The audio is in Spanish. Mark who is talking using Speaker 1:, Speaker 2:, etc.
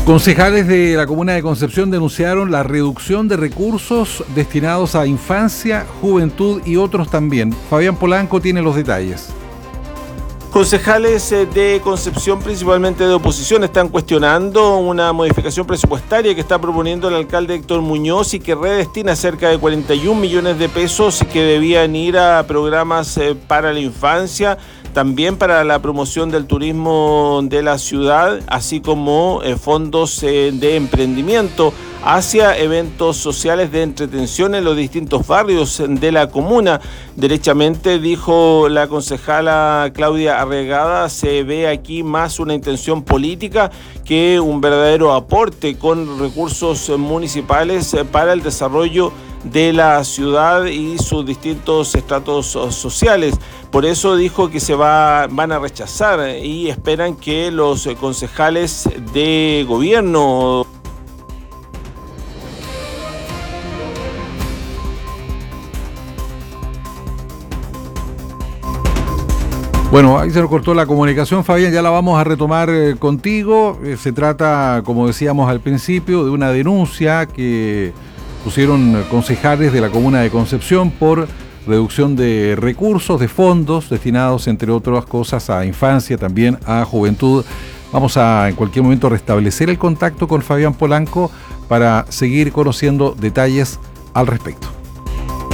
Speaker 1: Concejales de la comuna de Concepción denunciaron la reducción de recursos destinados a infancia, juventud y otros también. Fabián Polanco tiene los detalles.
Speaker 2: Concejales de Concepción, principalmente de oposición, están cuestionando una modificación presupuestaria que está proponiendo el alcalde Héctor Muñoz y que redestina cerca de 41 millones de pesos que debían ir a programas para la infancia, también para la promoción del turismo de la ciudad, así como fondos de emprendimiento hacia eventos sociales de entretención en los distintos barrios de la comuna. Derechamente, dijo la concejala Claudia Arregada, se ve aquí más una intención política que un verdadero aporte con recursos municipales para el desarrollo de la ciudad y sus distintos estratos sociales. Por eso dijo que van a rechazar y esperan que los concejales de gobierno
Speaker 1: Bueno, ahí se nos cortó la comunicación, Fabián, ya la vamos a retomar contigo. Se trata, como decíamos al principio, de una denuncia que pusieron concejales de la comuna de Concepción por reducción de recursos, de fondos destinados, entre otras cosas, a infancia, también a juventud. Vamos a, en cualquier momento, restablecer el contacto con Fabián Polanco para seguir conociendo detalles al respecto.